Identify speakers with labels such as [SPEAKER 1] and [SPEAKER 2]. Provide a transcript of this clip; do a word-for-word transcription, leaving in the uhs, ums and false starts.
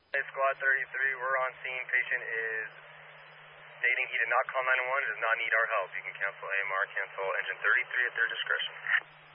[SPEAKER 1] Hey, Squad thirty-three, we're on scene. Patient is stating he did not call nine one one and does not need our help. You can cancel A M R, cancel engine thirty-three at their discretion.